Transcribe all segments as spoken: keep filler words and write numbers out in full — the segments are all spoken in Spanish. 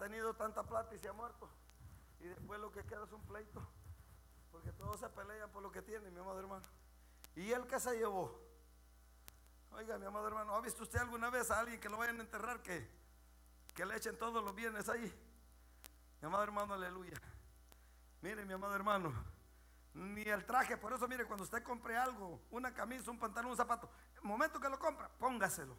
tenido tanta plata y se ha muerto. Y después lo que queda es un pleito, porque todos se pelean por lo que tienen, mi amado hermano. ¿Y él qué se llevó? Oiga, mi amado hermano, ¿ha visto usted alguna vez a alguien que lo vayan a enterrar que, que le echen todos los bienes ahí? Mi amado hermano, aleluya. Mire, mi amado hermano, ni el traje. Por eso, mire, cuando usted compre algo, una camisa, un pantalón, un zapato, el momento que lo compra, póngaselo.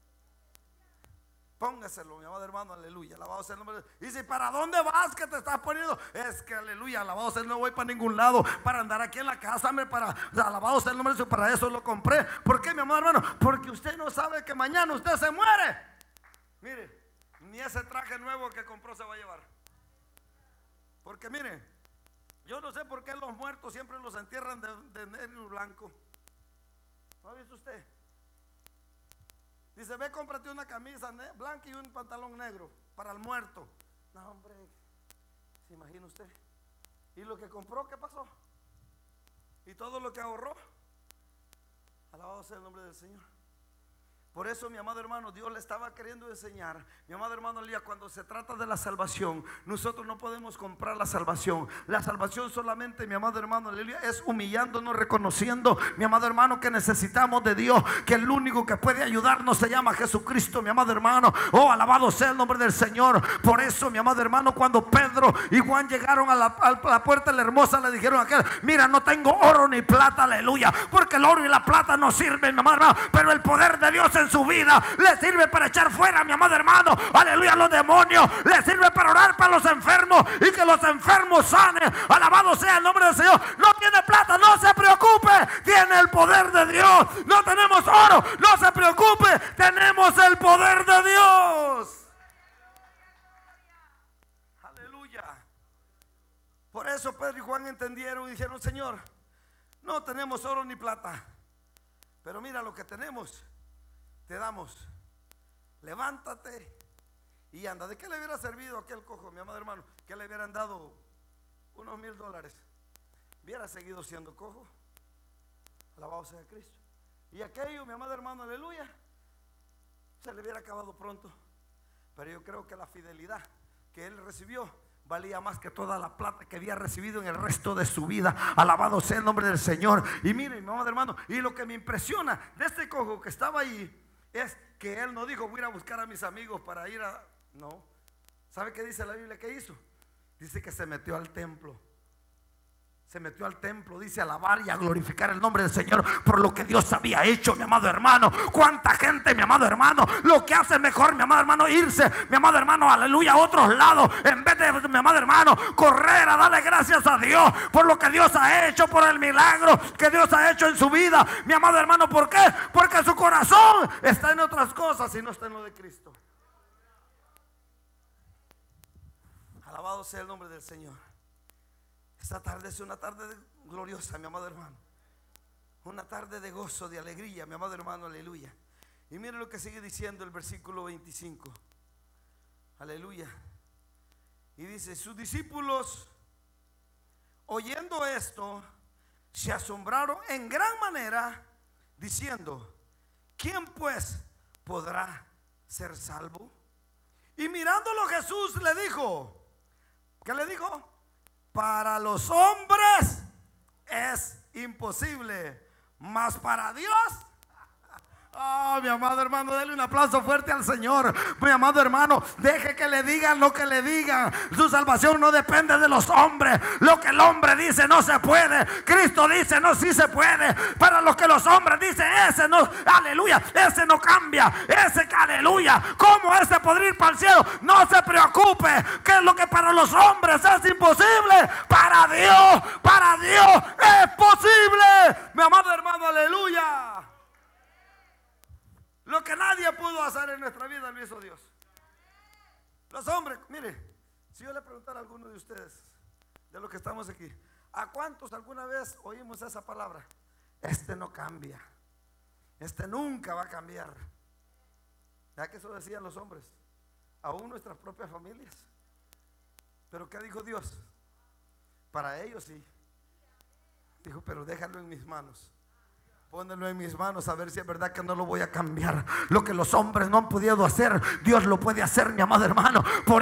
Póngaselo, mi amado hermano, aleluya. Alabado sea el nombre de Dios. Y si para dónde vas que te estás poniendo, es que aleluya, alabado sea, no voy para ningún lado para andar aquí en la casa, hombre, para, alabado sea el nombre de Dios, para eso lo compré. ¿Por qué, mi amado hermano? Porque usted no sabe que mañana usted se muere. Mire, ni ese traje nuevo que compró se va a llevar. Porque mire, yo no sé por qué los muertos siempre los entierran de, de negro y blanco. ¿No ha visto usted? Dice, ve, cómprate una camisa blanca y un pantalón negro para el muerto. No, hombre, ¿se imagina usted? ¿Y lo que compró, qué pasó? ¿Y todo lo que ahorró? Alabado sea el nombre del Señor. Por eso, mi amado hermano, Dios le estaba queriendo enseñar. Mi amado hermano Elías, cuando se trata de la salvación, nosotros no podemos comprar la salvación. La salvación solamente, mi amado hermano Elías, es humillándonos, reconociendo, mi amado hermano, que necesitamos de Dios, que el único que puede ayudarnos se llama Jesucristo, mi amado hermano. Oh, alabado sea el nombre del Señor. Por eso, mi amado hermano, cuando Pedro y Juan llegaron a la, a la puerta de la hermosa, le dijeron a aquel: mira, no tengo oro ni plata, aleluya, porque el oro y la plata no sirven, mi amado hermano, pero el poder de Dios en su vida le sirve para echar fuera, mi amado hermano, aleluya, a los demonios. Le sirve para orar para los enfermos y que los enfermos sanen. Alabado sea el nombre del Señor. No tiene plata, no se preocupe, tiene el poder de Dios. No tenemos oro, no se preocupe, tenemos el poder de Dios. Aleluya. Por eso Pedro y Juan entendieron y dijeron: Señor, no tenemos oro ni plata, pero mira lo que tenemos, te damos. Levántate y anda. ¿De qué le hubiera servido a aquel cojo, mi amado hermano, que le hubieran dado unos mil dólares? Hubiera seguido siendo cojo. Alabado sea Cristo. Y aquello, mi amado hermano, aleluya, se le hubiera acabado pronto. Pero yo creo que la fidelidad que él recibió valía más que toda la plata que había recibido en el resto de su vida. Alabado sea el nombre del Señor. Y miren, mi amado hermano, y lo que me impresiona de este cojo que estaba ahí es que él no dijo: voy a ir a buscar a mis amigos para ir a... No. ¿Sabe qué dice la Biblia que hizo? Dice que se metió al templo. Se metió al templo, dice, a alabar y a glorificar el nombre del Señor por lo que Dios había hecho, mi amado hermano. Cuánta gente, mi amado hermano, lo que hace mejor, mi amado hermano, irse, mi amado hermano, aleluya, a otros lados, en vez de, mi amado hermano, correr a darle gracias a Dios por lo que Dios ha hecho, por el milagro que Dios ha hecho en su vida, mi amado hermano. ¿Por qué? Porque su corazón está en otras cosas y no está en lo de Cristo. Alabado sea el nombre del Señor. Esta tarde es una tarde gloriosa, mi amado hermano. Una tarde de gozo, de alegría, mi amado hermano, aleluya. Y mire lo que sigue diciendo el versículo veinticinco. Aleluya. Y dice: sus discípulos, oyendo esto, se asombraron en gran manera, diciendo: ¿quién pues podrá ser salvo? Y mirándolo Jesús le dijo, ¿qué le dijo? Para los hombres es imposible, mas para Dios. Oh, mi amado hermano, denle un aplauso fuerte al Señor. Mi amado hermano, deje que le digan lo que le digan. Su salvación no depende de los hombres. Lo que el hombre dice no se puede. Cristo dice no, sí se puede. Para lo que los hombres dicen, ese no, aleluya, ese no cambia. Ese, aleluya, ¿cómo ese podría ir para el cielo? No se preocupe, que es lo que para los hombres es imposible, para Dios, para Dios es posible. Mi amado hermano, aleluya. Lo que nadie pudo hacer en nuestra vida lo hizo Dios. Los hombres, mire, si yo le preguntara a alguno de ustedes, de los que estamos aquí, ¿a cuántos alguna vez oímos esa palabra? Este no cambia, este nunca va a cambiar. ¿Ya que eso decían los hombres? Aún nuestras propias familias. ¿Pero qué dijo Dios? Para ellos sí. Dijo: pero déjalo en mis manos. Pónelo en mis manos a ver si es verdad que no lo voy a cambiar. Lo que los hombres no han podido hacer, Dios lo puede hacer, mi amado hermano. Por